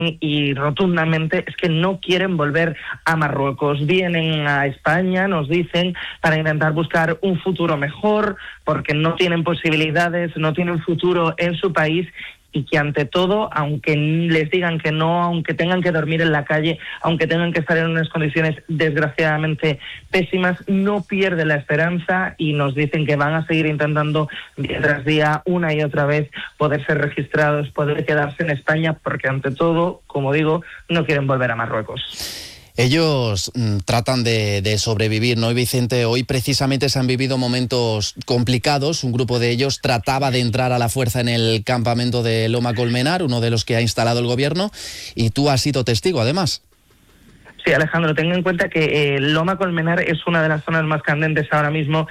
y rotundamente es que no quieren volver a Marruecos. Vienen a España, nos dicen, para intentar buscar un futuro mejor, porque no tienen posibilidades, no tienen futuro en su país, y que ante todo, aunque les digan que no, aunque tengan que dormir en la calle, aunque tengan que estar en unas condiciones desgraciadamente pésimas, no pierden la esperanza y nos dicen que van a seguir intentando día tras día, una y otra vez, poder ser registrados, poder quedarse en España, porque ante todo, como digo, no quieren volver a Marruecos. Ellos tratan de sobrevivir, ¿no? Y Vicente, hoy precisamente se han vivido momentos complicados. Un grupo de ellos trataba de entrar a la fuerza en el campamento de Loma Colmenar, uno de los que ha instalado el gobierno, y tú has sido testigo, además. Sí, Alejandro, ten en cuenta que Loma Colmenar es una de las zonas más candentes ahora mismo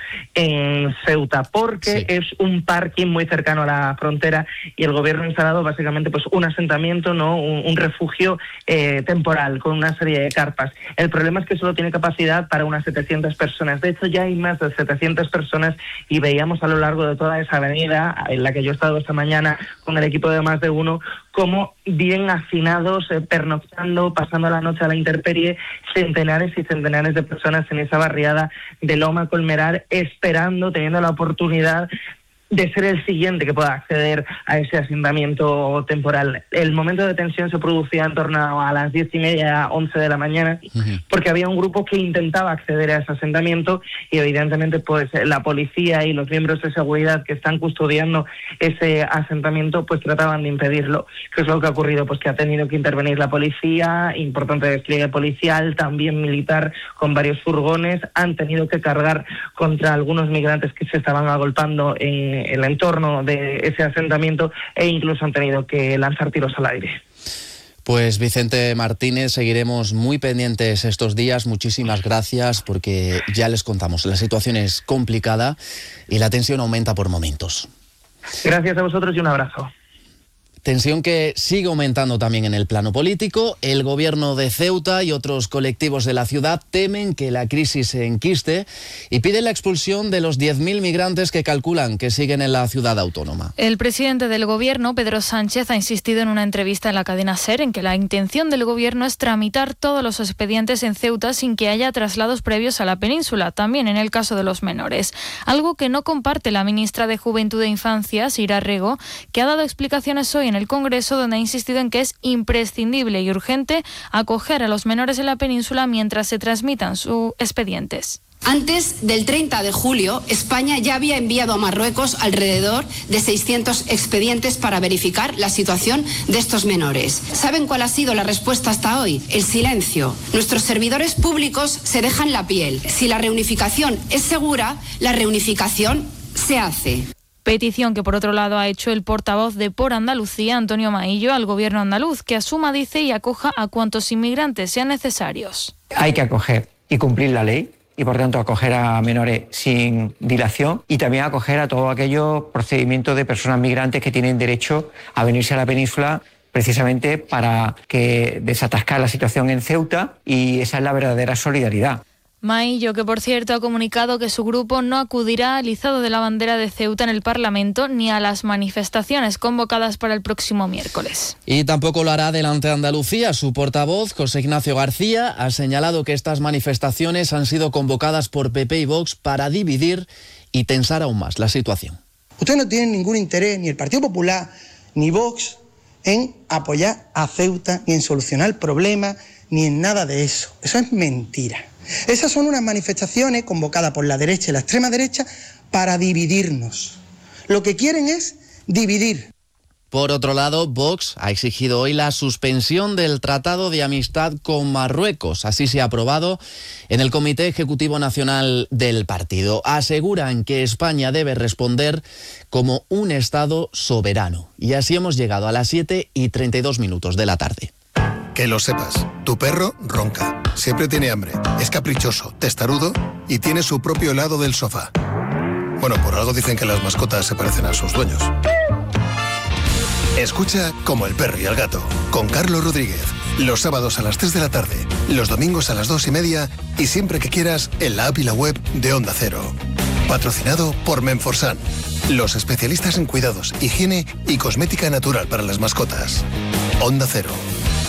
en Ceuta, porque sí, es un parking muy cercano a la frontera y el gobierno ha instalado básicamente pues un asentamiento, ¿no? un refugio temporal con una serie de carpas. El problema es que solo tiene capacidad para unas 700 personas. De hecho, ya hay más de 700 personas y veíamos a lo largo de toda esa avenida, en la que yo he estado esta mañana con el equipo de Más de Uno, como bien hacinados, pernoctando, pasando la noche a la intemperie, centenares y centenares de personas en esa barriada de Loma Colmenar, esperando, teniendo la oportunidad de ser el siguiente que pueda acceder a ese asentamiento temporal. El momento de tensión se producía en torno a las 10:30, 11 de la mañana, porque había un grupo que intentaba acceder a ese asentamiento y evidentemente pues la policía y los miembros de seguridad que están custodiando ese asentamiento pues trataban de impedirlo. ¿Qué es lo que ha ocurrido? Pues que ha tenido que intervenir la policía, importante despliegue policial, también militar con varios furgones, han tenido que cargar contra algunos migrantes que se estaban agolpando en el entorno de ese asentamiento e incluso han tenido que lanzar tiros al aire. Pues Vicente Martínez, seguiremos muy pendientes estos días. Muchísimas gracias, porque ya les contamos, la situación es complicada y la tensión aumenta por momentos. Gracias a vosotros y un abrazo. Tensión que sigue aumentando también en el plano político. El gobierno de Ceuta y otros colectivos de la ciudad temen que la crisis se enquiste y piden la expulsión de los 10.000 migrantes que calculan que siguen en la ciudad autónoma. El presidente del gobierno, Pedro Sánchez, ha insistido en una entrevista en la cadena SER en que la intención del gobierno es tramitar todos los expedientes en Ceuta sin que haya traslados previos a la península, también en el caso de los menores. Algo que no comparte la ministra de Juventud e Infancia, Sira Rego, que ha dado explicaciones hoy en el Congreso, donde ha insistido en que es imprescindible y urgente acoger a los menores en la península mientras se transmitan sus expedientes. Antes del 30 de julio, España ya había enviado a Marruecos alrededor de 600 expedientes para verificar la situación de estos menores. ¿Saben cuál ha sido la respuesta hasta hoy? El silencio. Nuestros servidores públicos se dejan la piel. Si la reunificación es segura, la reunificación se hace. Petición que, por otro lado, ha hecho el portavoz de Por Andalucía, Antonio Maillo, al gobierno andaluz, que asuma, dice, y acoja a cuantos inmigrantes sean necesarios. Hay que acoger y cumplir la ley y, por tanto, acoger a menores sin dilación y también acoger a todos aquellos procedimientos de personas migrantes que tienen derecho a venirse a la península precisamente para que desatascar la situación en Ceuta, y esa es la verdadera solidaridad. Maillo, que por cierto ha comunicado que su grupo no acudirá al izado de la bandera de Ceuta en el Parlamento ni a las manifestaciones convocadas para el próximo miércoles. Y tampoco lo hará delante de Andalucía. Su portavoz, José Ignacio García, ha señalado que estas manifestaciones han sido convocadas por PP y Vox para dividir y tensar aún más la situación. Ustedes no tienen ningún interés, ni el Partido Popular ni Vox, en apoyar a Ceuta, ni en solucionar el problema, ni en nada de eso. Eso es mentira. Esas son unas manifestaciones convocadas por la derecha y la extrema derecha para dividirnos. Lo que quieren es dividir. Por otro lado, Vox ha exigido hoy la suspensión del Tratado de Amistad con Marruecos. Así se ha aprobado en el Comité Ejecutivo Nacional del partido. Aseguran que España debe responder como un Estado soberano. Y así hemos llegado a las 7:32 de la tarde. Que lo sepas, tu perro ronca, siempre tiene hambre, es caprichoso, testarudo y tiene su propio lado del sofá. Bueno, por algo dicen que las mascotas se parecen a sus dueños. Escucha Como el perro y el gato, con Carlos Rodríguez, los sábados a las 3 de la tarde, los domingos a las 2:30 y siempre que quieras en la app y la web de Onda Cero. Patrocinado por Menforsan, los especialistas en cuidados, higiene y cosmética natural para las mascotas. Onda Cero,